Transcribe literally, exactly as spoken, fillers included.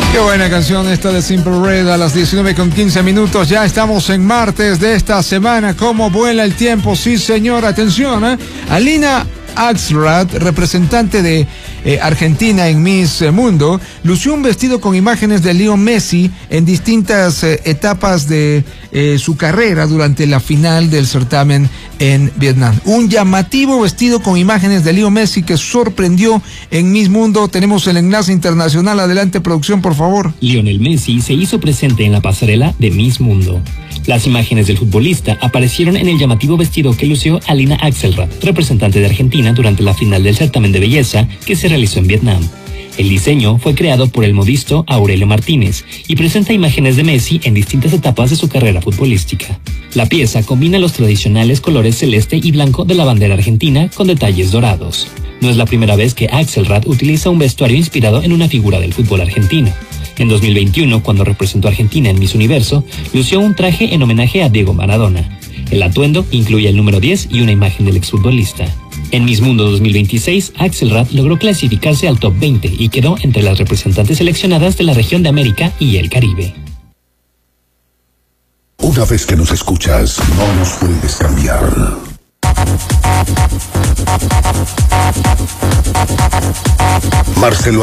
Qué buena canción esta de Simple Red a las diecinueve con quince minutos. Ya estamos en martes de esta semana. ¿Cómo vuela el tiempo? Sí, señor. Atención, ¿eh? Alina Axelrad, representante de eh, Argentina en Miss Mundo, lució un vestido con imágenes de Leo Messi en distintas eh, etapas de eh, su carrera durante la final del certamen en Vietnam. Un llamativo vestido con imágenes de Leo Messi que sorprendió en Miss Mundo. Tenemos el enlace internacional. Adelante, producción, por favor. Lionel Messi se hizo presente en la pasarela de Miss Mundo. Las imágenes del futbolista aparecieron en el llamativo vestido que lució Alina Axelrad, representante de Argentina durante la final del certamen de belleza que se realizó en Vietnam. El diseño fue creado por el modisto Aurelio Martínez y presenta imágenes de Messi en distintas etapas de su carrera futbolística. La pieza combina los tradicionales colores celeste y blanco de la bandera argentina con detalles dorados. No es la primera vez que Axelrad utiliza un vestuario inspirado en una figura del fútbol argentino. En dos mil veintiuno, cuando representó a Argentina en Miss Universo, lució un traje en homenaje a Diego Maradona. El atuendo incluye el número diez y una imagen del exfutbolista. En Miss Mundo dos mil veintiséis, Axelrad logró clasificarse al top veinte y quedó entre las representantes seleccionadas de la región de América y el Caribe. Una vez que nos escuchas, no nos puedes cambiar. Marcelo